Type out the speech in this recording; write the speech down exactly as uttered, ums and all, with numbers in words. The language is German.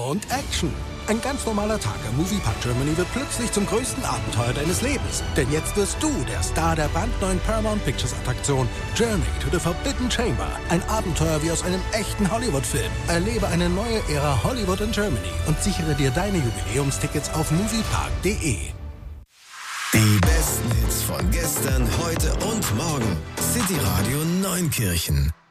und Action. Ein ganz normaler Tag am Moviepark Germany wird plötzlich zum größten Abenteuer deines Lebens. Denn jetzt wirst du der Star der brandneuen Paramount Pictures Attraktion Journey to the Forbidden Chamber. Ein Abenteuer wie aus einem echten Hollywood-Film. Erlebe eine neue Ära Hollywood in Germany und sichere dir deine Jubiläumstickets auf moviepark punkt de. Die besten Hits von gestern, heute und morgen. City Radio Neunkirchen.